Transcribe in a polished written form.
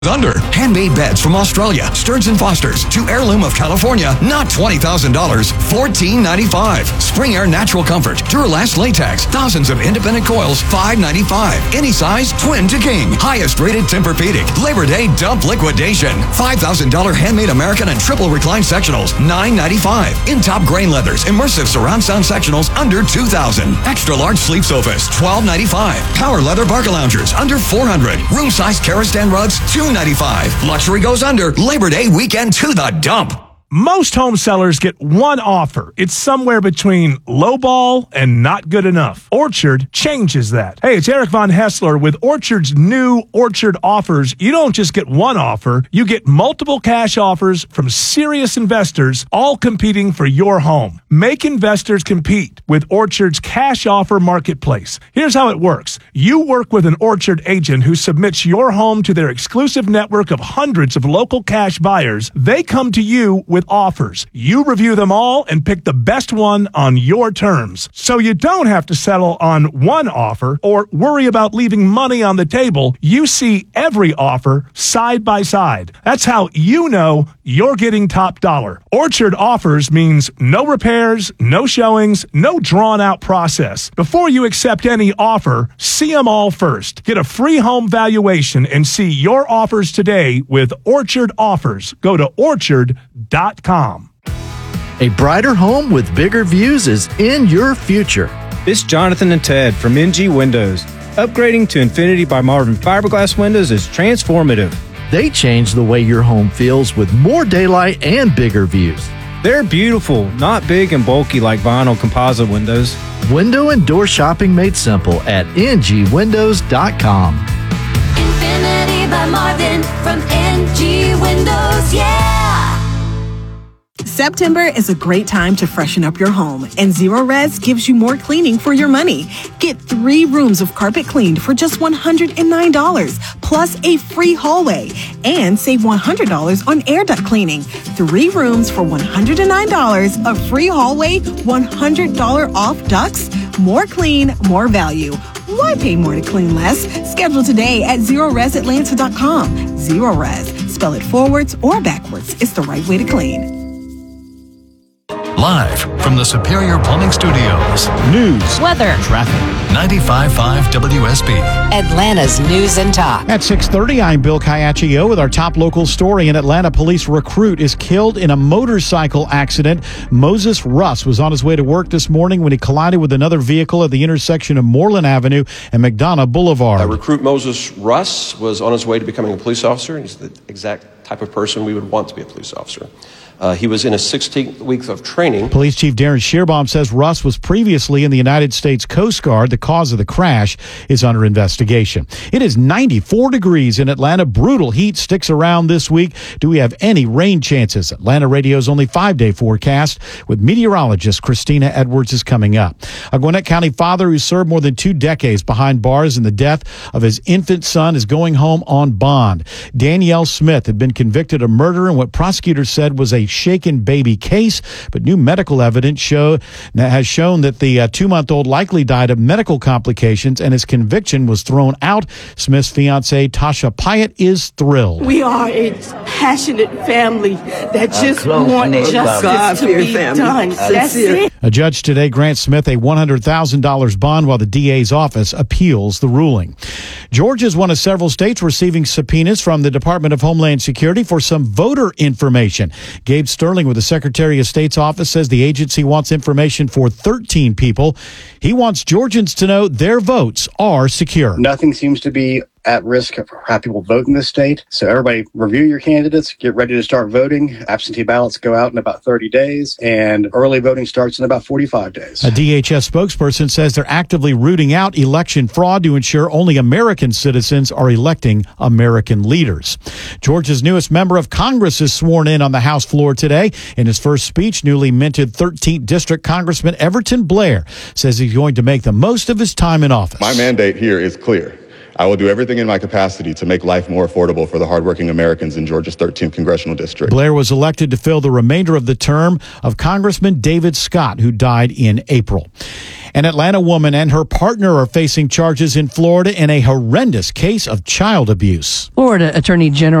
Under. Handmade beds from Australia, Stearns & Foster's, to Heirloom of California, not $20,000, $14.95. Spring Air Natural Comfort, Duralast Latex, thousands of independent coils, $5.95. Any size, twin to king. Highest rated Tempur-Pedic. Labor Day dump liquidation. $5,000 handmade American and triple recline sectionals, $9.95. In top grain leathers, immersive surround sound sectionals, under $2,000. Extra large sleep sofas, $12.95. Power leather Barca loungers, under $400. Room size Karastan rugs, $2.95. Luxury goes under. Labor Day weekend to the dump. Most home sellers get one offer. It's somewhere between lowball and not good enough. Orchard changes that. Hey, it's Eric Von Hessler with Orchard's new Orchard offers. You don't just get one offer. You get multiple cash offers from serious investors, all competing for your home. Make investors compete with Orchard's cash offer marketplace. Here's how it works. You work with an Orchard agent who submits your home to their exclusive network of hundreds of local cash buyers. They come to you with offers. You review them all and pick the best one on your terms. So you don't have to settle on one offer or worry about leaving money on the table. You see every offer side by side. That's how you know you're getting top dollar. Orchard offers means no repairs, no showings, no drawn-out process. Before you accept any offer, see them all first. Get a free home valuation and see your offers today with Orchard Offers. Go to orchard.com. A brighter home with bigger views is in your future. This is Jonathan and Ted from NG Windows. Upgrading to Infinity by Marvin fiberglass windows is transformative. They change the way your home feels with more daylight and bigger views. They're beautiful, not big and bulky like vinyl composite windows. Window and door shopping made simple at ngwindows.com. Infinity by Marvin from NG Windows, yeah! September is a great time to freshen up your home, and Zero Res gives you more cleaning for your money. Get 3 rooms of carpet cleaned for just $109, plus a free hallway, and save $100 on air duct cleaning. 3 rooms for $109, a free hallway, $100 off ducts. More clean, more value. Why pay more to clean less? Schedule today at ZeroResAtlanta.com. Zero Res. Spell it forwards or backwards. It's the right way to clean. Live from the Superior Plumbing Studios. News, weather, traffic. 95.5 WSB. Atlanta's News and Talk. At 6:30, I'm Bill Caiaccio with our top local story. An Atlanta police recruit is killed in a motorcycle accident. Moses Russ was on his way to work this morning when he collided with another vehicle at the intersection of Moreland Avenue and McDonough Boulevard. Recruit Moses Russ was on his way to becoming a police officer. He's the exact type of person we would want to be a police officer. He was in his 16th week of training. Police Chief Darren Shearbaum says Russ was previously in the United States Coast Guard. The cause of the crash is under investigation. It is 94 degrees in Atlanta. Brutal heat sticks around this week. Do we have any rain chances? Atlanta Radio's only 5-day forecast with meteorologist Christina Edwards is coming up. A Gwinnett County father who served more than 2 decades behind bars in the death of his infant son is going home on bond. Danielle Smith had been convicted of murder in what prosecutors said was a shaken baby case, but new medical evidence has shown that the 2-month-old likely died of medical complications, and his conviction was thrown out. Smith's fiancée, Tasha Pyatt, is thrilled. We are a passionate family that just want justice to be done. That's it. A judge today grants Smith a $100,000 bond while the DA's office appeals the ruling. Georgia is one of several states receiving subpoenas from the Department of Homeland Security for some voter information. Gabe Sterling with the Secretary of State's office says the agency wants information for 13 people. He wants Georgians to know their votes are secure. Nothing seems to be at risk of how people vote in this state. So everybody review your candidates, get ready to start voting. Absentee ballots go out in about 30 days, and early voting starts in about 45 days. A DHS spokesperson says they're actively rooting out election fraud to ensure only American citizens are electing American leaders. Georgia's newest member of Congress is sworn in on the House floor today. In his first speech, newly minted 13th District Congressman Everton Blair says he's going to make the most of his time in office. My mandate here is clear. I will do everything in my capacity to make life more affordable for the hardworking Americans in Georgia's 13th congressional district. Blair was elected to fill the remainder of the term of Congressman David Scott, who died in April. An Atlanta woman and her partner are facing charges in Florida in a horrendous case of child abuse. Florida Attorney General